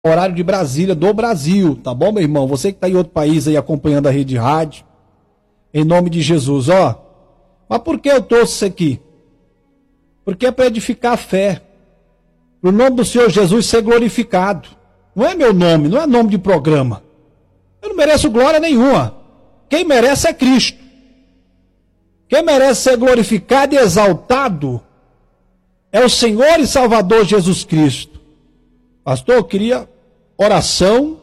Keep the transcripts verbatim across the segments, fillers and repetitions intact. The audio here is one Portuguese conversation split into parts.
horário de Brasília, do Brasil, tá bom, meu irmão? Você que está em outro país aí acompanhando a rede rádio, em nome de Jesus, ó. Mas por que eu trouxe isso aqui? Porque é para edificar a fé, para o nome do Senhor Jesus ser glorificado. Não é meu nome, não é nome de programa. Eu não mereço glória nenhuma. Quem merece é Cristo. Quem merece ser glorificado e exaltado é o Senhor e Salvador Jesus Cristo. Pastor, eu queria oração.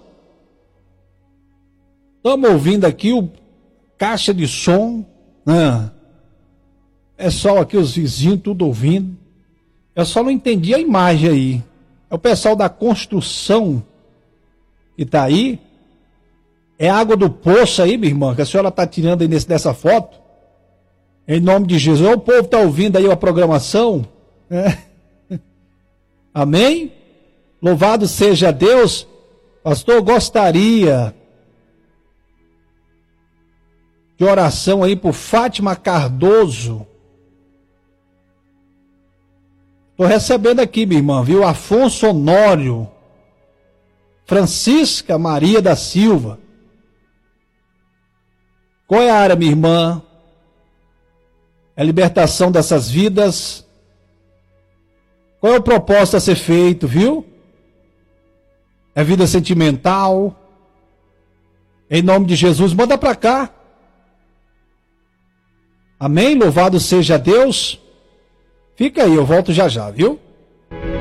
Estamos ouvindo aqui o caixa de som, né? É só aqui os vizinhos tudo ouvindo. Eu só não entendi a imagem aí. É o pessoal da construção que está aí. É água do poço aí, minha irmã, que a senhora está tirando aí nesse, dessa foto. Em nome de Jesus. O povo está ouvindo aí a programação. É. Amém? Louvado seja Deus. Pastor, eu gostaria de oração aí por Fátima Cardoso. Estou recebendo aqui, minha irmã, viu? Afonso Honório. Francisca Maria da Silva. Qual é a área, minha irmã? É a libertação dessas vidas. Qual é o propósito a ser feito, viu? É vida sentimental. Em nome de Jesus, manda para cá. Amém? Louvado seja Deus. Fica aí, eu volto já já, viu?